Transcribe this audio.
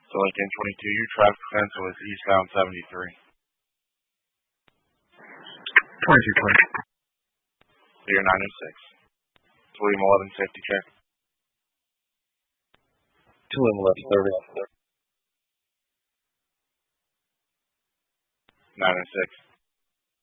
So Lincoln 22, your traffic offense was eastbound 73. 2220. So you're 906. So William 1150, check. 21130. 906.